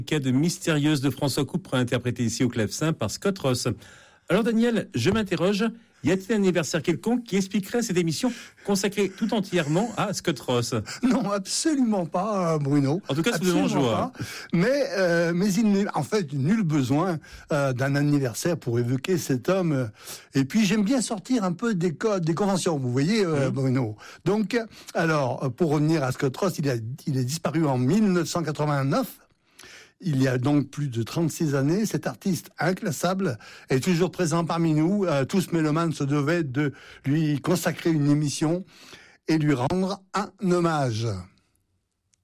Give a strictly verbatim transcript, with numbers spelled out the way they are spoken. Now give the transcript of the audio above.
Quête mystérieuse de François Couperin, interprété ici au clavecin par Scott Ross. Alors Daniel, je m'interroge, y a-t-il un anniversaire quelconque qui expliquerait cette émission consacrée tout entièrement à Scott Ross? Non, absolument pas, Bruno. En tout cas, c'est de joie. Mais, euh, mais il n'est en fait nul besoin euh, d'un anniversaire pour évoquer cet homme. Et puis j'aime bien sortir un peu des codes, des conventions. Vous voyez, euh, mmh. Bruno. Donc, alors pour revenir à Scott Ross, il a, il est disparu en dix-neuf cent quatre-vingt-neuf. Il y a donc plus de trente-six années, cet artiste inclassable est toujours présent parmi nous. Euh, tous mélomanes se devaient de lui consacrer une émission et lui rendre un hommage.